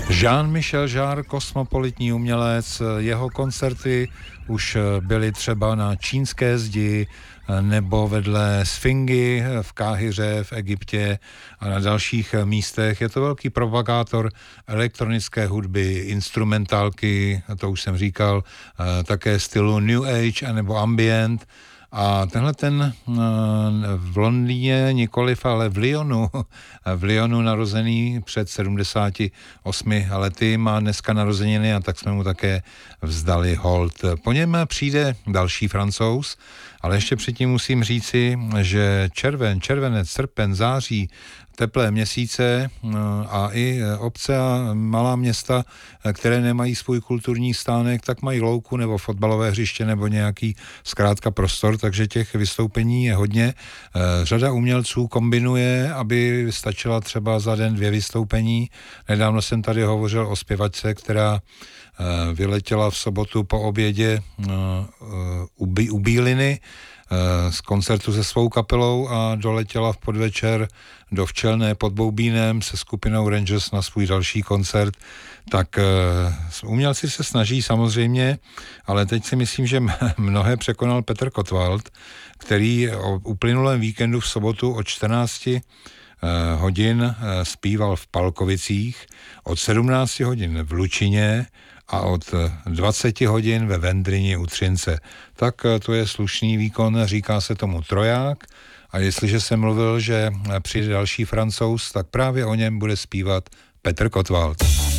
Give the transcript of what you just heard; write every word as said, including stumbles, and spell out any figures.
Jean-Michel Jarre, kosmopolitní umělec, jeho koncerty už byly třeba na Čínské zdi nebo vedle Sfingy v Káhiře v Egyptě a na dalších místech. Je to velký propagátor elektronické hudby, instrumentálky, to už jsem říkal, také stylu New Age nebo Ambient. A tenhle ten v Londýně nikoliv, ale v Lyonu, v Lyonu narozený před sedmdesáti osmi lety, má dneska narozeniny a tak jsme mu také vzdali hold. Po něm přijde další Francouz, ale ještě předtím musím říci, že červen, červenec, srpen, září, teplé měsíce a i obce a malá města, které nemají svůj kulturní stánek, tak mají louku nebo fotbalové hřiště nebo nějaký zkrátka prostor, takže těch vystoupení je hodně. Řada umělců kombinuje, aby stačila třeba za den dvě vystoupení. Nedávno jsem tady hovořil o zpěvačce, která vyletěla v sobotu po obědě u Bíliny z koncertu se svou kapelou a doletěla v podvečer do Včelné pod Boubínem se skupinou Rangers na svůj další koncert. Tak umělci se snaží samozřejmě, ale teď si myslím, že mnohé překonal Petr Kottwald, který o uplynulém víkendu v sobotu od čtrnácti hodin zpíval v Palkovicích, od sedmnácti hodin v Lučině a od dvaceti hodin ve Vendryni u Třince. Tak to je slušný výkon, říká se tomu troják. A jestliže jsem mluvil, že přijde další Francouz, tak právě o něm bude zpívat Petr Kottwald.